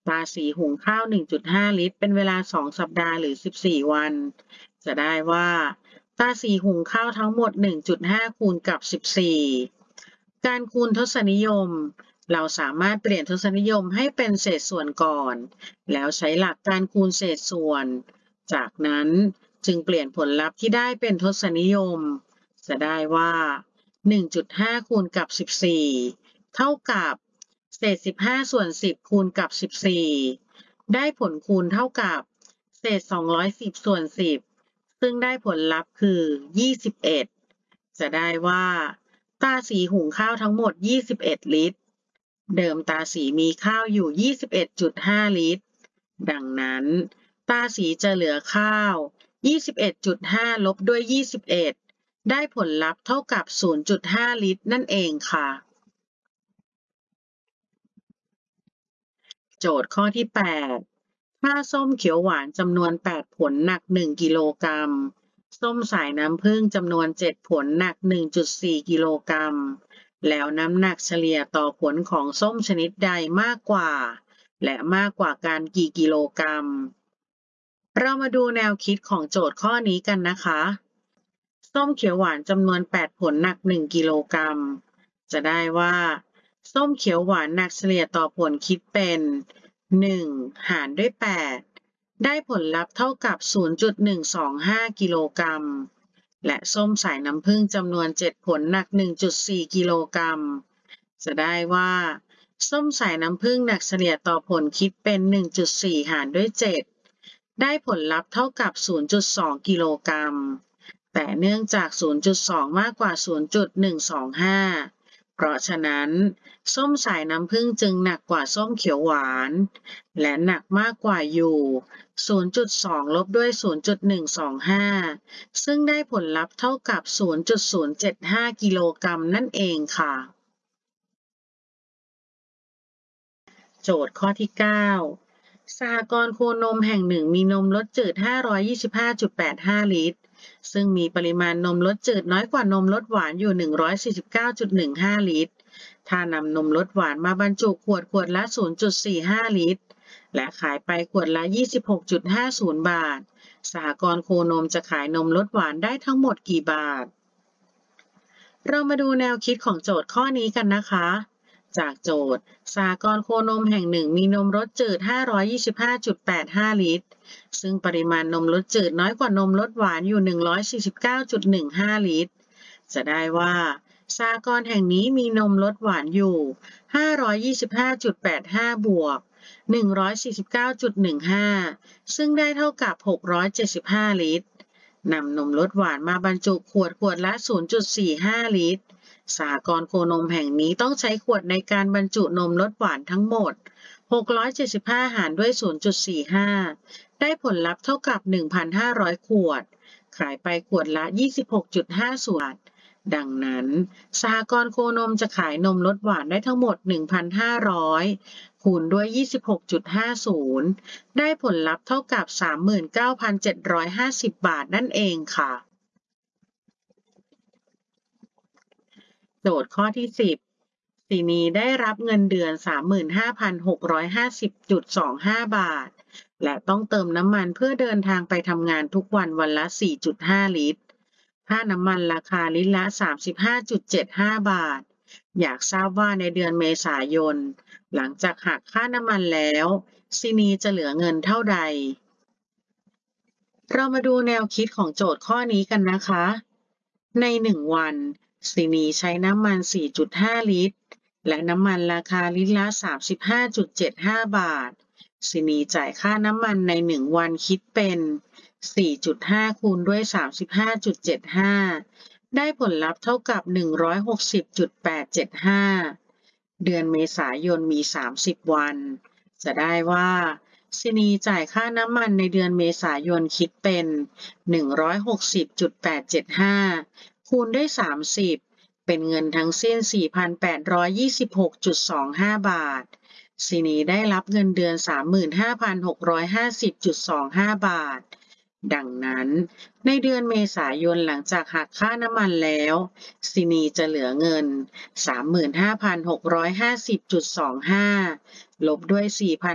ตาสีหุงข้าว 1.5 ลิตรเป็นเวลา 2 สัปดาห์หรือ 14 วัน จะได้ว่าตาสีหุงข้าวทั้งหมด 1.5 คูณกับ 14 การคูณทศนิยม เราสามารถเปลี่ยนทศนิยมให้เป็นเศษส่วนก่อน แล้วใช้หลักการคูณเศษส่วน จากนั้นจึงเปลี่ยนผลลัพธ์ที่ได้เป็นทศนิยม จะได้ว่า 1.5 คูณกับ 14 เท่ากับเศษ 15 ส่วน 10 คูณกับ 14 ได้ผลคูณเท่ากับเศษ 210 ส่วน 10 ซึ่งได้ผลลัพธ์คือ 21 จะได้ว่าตาสีหุงข้าวทั้งหมด 21 ลิตร เดิมตาสีมีข้าวอยู่ 21.5 ลิตร ดังนั้นตาสีจะเหลือข้าว 21.5 ลบด้วย 21 ได้ผลลัพธ์เท่ากับ 0.5 ลิตรนั่นเองค่ะ โจทย์ข้อที่ 8 ถ้าส้มเขียวหวานจำนวน 8 ผลหนัก 1 กิโลกรัม ส้มสายน้ำผึ้งจำนวน 7 ผลหนัก 1.4 กิโลกรัม แล้วน้ำหนักเฉลี่ยต่อผลของส้มชนิดใดมากกว่า และมากกว่ากันกี่กิโลกรัม เรามาดูแนวคิดของโจทย์ข้อนี้กันนะคะ ส้มเขียวหวานจำนวน 8 ผลหนัก 1 กิโลกรัม จะได้ว่าส้มเขียวหวานหนักเฉลี่ยต่อผลคิดเป็น 1 หารด้วย 8 ได้ผลลัพธ์เท่ากับ 0.125 กิโลกรัม และส้มสายน้ำผึ้งจำนวน 7 ผลหนัก 1.4 กิโลกรัม จะได้ว่าส้มสายน้ำผึ้งหนักเฉลี่ยต่อผลคิดเป็น 1.4 หารด้วย 7 ได้ผลลัพธ์เท่ากับ 0.2 กิโลกรัม แต่เนื่องจาก 0.2 มากกว่า 0.125 เพราะฉะนั้นส้มสายน้ำผึ้งจึงหนักกว่าส้มเขียวหวาน และหนักมากกว่าอยู่ 0.2 ลบด้วย 0.125 ซึ่งได้ผลลัพธ์เท่ากับ 0.075 กิโลกรัมนั่นเองค่ะ โจทย์ข้อที่ 9 สหกรณ์โคนมแห่งหนึ่งมีนมรสจืด 525.85 ลิตร ซึ่งมีปริมาณนมรสจืดน้อยกว่านมรสหวานอยู่ 149.15 ลิตร ถ้านำนมรสหวานมาบรรจุขวดละ 0.45 ลิตร และขายไปขวดละ 26.50 บาท สหกรณ์โคนมจะขายนมรสหวานได้ทั้งหมดกี่บาท เรามาดูแนวคิดของโจทย์ข้อนี้กันนะคะ จากโจทย์สหกรณ์โคนมแห่งหนึ่งมีนมรสจืด 525.85 ลิตร ซึ่งปริมาณนมรสจืดน้อยกว่านมรสหวานอยู่ 149.15 ลิตร จะได้ว่าสหกรณ์แห่งนี้มีนมรสหวานอยู่ 525.85 บวก 149.15 ซึ่งได้เท่ากับ 675 ลิตร นำนมรสหวานมาบรรจุขวดละ 0.45 ลิตร สหกรณ์โคนมแห่งนี้ต้องใช้ขวดในการบรรจุนมรสหวานทั้งหมด 675 หารด้วย 0.45 ได้ผลลัพธ์เท่ากับ 1,500 ขวด ขายไปขวดละ 26.50 บาท ดังนั้นสหกรณ์โคนมจะขายนมรสหวานได้ทั้งหมด 1,500 คูณด้วย 26.50 ได้ผลลัพธ์เท่ากับ 39,750 บาทนั่นเองค่ะ โจทย์ข้อที่ 10 สินีได้รับเงินเดือน 35,650.25 บาท และต้องเติมน้ำมันเพื่อเดินทางไปทำงานทุกวันวันละ 4.5 ลิตร ค่าน้ำมันราคาลิตรละ 35.75 บาท อยากทราบว่าในเดือนเมษายน หลังจากหักค่าน้ำมันแล้วสินีจะเหลือเงินเท่าใด เรามาดูแนวคิดของโจทย์ข้อนี้กันนะคะ ใน1 วันสินีใช้น้ำมัน 4.5 ลิตร และน้ำมันราคาลิตรละ 35.75 บาทสินีจ่ายค่าน้ำมันใน1 วันคิดเป็น 4.5 คูณด้วย 35.75 ได้ผลลัพธ์เท่ากับ 160.875 เดือนเมษายนมี 30 วัน จะได้ว่าสินีจ่ายค่าน้ำมันในเดือนเมษายนคิดเป็น 160.875 คูณด้วย 30 เป็นเงินทั้งสิ้น 4,826.25 บาทสินีได้รับเงินเดือน 35,650.25 บาท ดังนั้นในเดือนเมษายนหลังจากหักค่าน้ำมันแล้วสินีจะเหลือเงิน 35,650.25 ลบด้วย 4,000